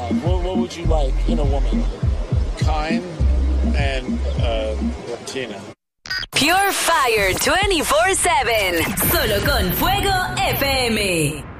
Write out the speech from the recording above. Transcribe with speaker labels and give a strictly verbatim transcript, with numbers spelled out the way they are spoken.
Speaker 1: What, what would you like in a woman?
Speaker 2: Kind and uh, Latina.
Speaker 3: Pure Fire veinticuatro siete. Solo con Fuego F M.